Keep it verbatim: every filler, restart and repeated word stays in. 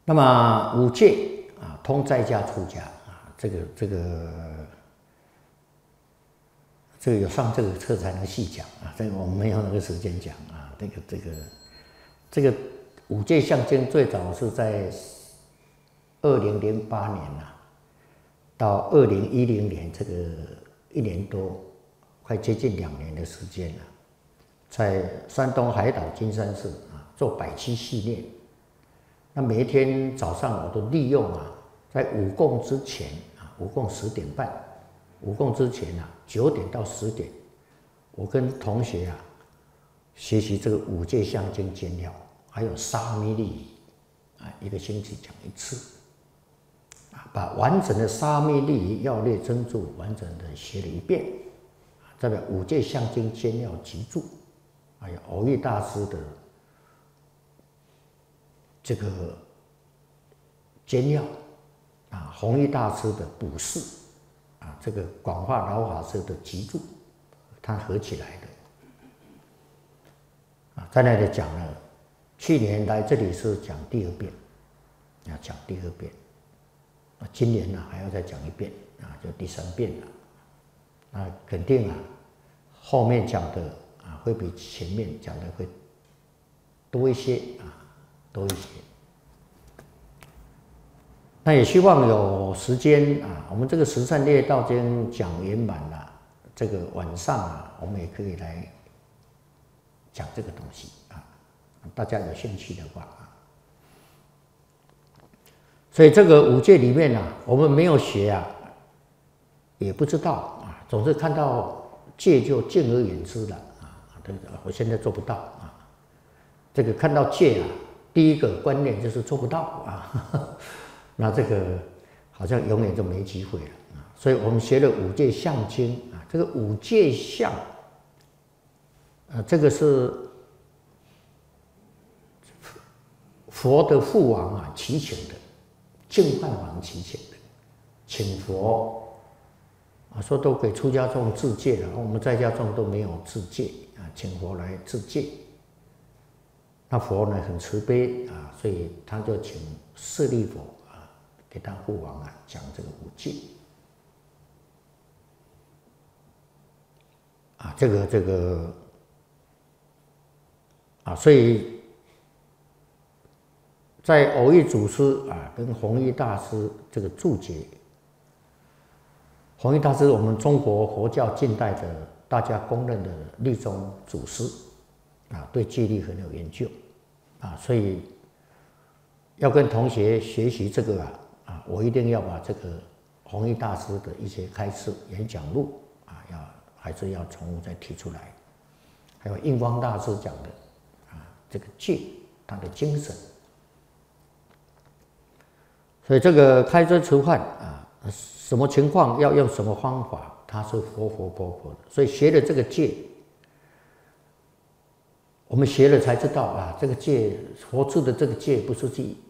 那么五戒啊，通在家出家啊，这个这个这个有上这个课才能细讲啊，这个我们没有那个时间讲啊。这个这个这个五戒相经最早是在二零零八年呐、啊，到二零一零年这个一年多，快接近两年的时间了，在山东海岛金山寺啊做百七系列。那每一天早上我都利用啊，在午供之前啊，午供十点半，午供之前啊，九点到十点，我跟同学啊学习这个五戒相经简要，还有沙弥利啊，一个星期讲一次，啊，把完整的沙弥利要略真注完整的学了一遍，再把五戒相经简要集注，还有偶益大师的这个简要啊，弘一大师的补释啊，这个广化老法师的集注，它合起来的啊，在那里讲了。去年来这里是讲第二遍，要讲第二遍，啊，今年呢还要再讲一遍啊，就第三遍了。那肯定啊，后面讲的啊会比前面讲的会多一些啊，多一些。那也希望有时间啊，我们这个十善业道经讲圆满了，这个晚上啊，我们也可以来讲这个东西啊，大家有兴趣的话啊。所以这个五戒里面啊，我们没有学啊，也不知道啊，总是看到戒就敬而远之了啊。对，我现在做不到啊。这个看到戒啊，第一个观念就是做不到啊。那这个好像永远就没机会了啊！所以我们学了五戒相经啊，这个五戒相，啊，这个是佛的父王啊祈请的，净饭王祈请的，请佛啊说都给出家众自戒了，我们在家众都没有自戒啊，请佛来自戒。那佛呢很慈悲啊，所以他就请舍利佛。给他父王啊讲这个五戒啊，这个这个啊，所以在偶益祖师啊跟弘一大师这个注解，弘一大师我们中国佛教近代的大家公认的律宗祖师啊，对戒律很有研究啊，所以要跟同学学习这个啊。啊，我一定要把这个弘一大师的一些开示演讲录啊，要还是要重复再提出来。还有印光大师讲的啊，这个戒他的精神。所以这个开遮持犯啊，什么情况要用什么方法，他是佛佛佛佛的。所以学了这个戒，我们学了才知道啊，这个戒佛制的这个戒不是去